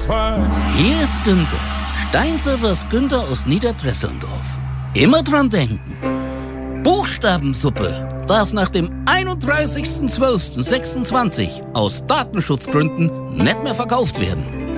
twice. Hier ist Günther, Steinservers Günther aus Niederdresselndorf. Immer dran denken. Buchstabensuppe darf nach dem 31.12.26 aus Datenschutzgründen nicht mehr verkauft werden.